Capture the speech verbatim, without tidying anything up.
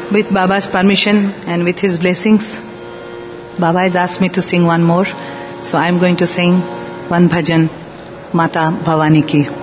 With Baba's permission and with his blessings, Baba has asked me to sing one more. So I am going to sing one bhajan, Mata Bhavani ki.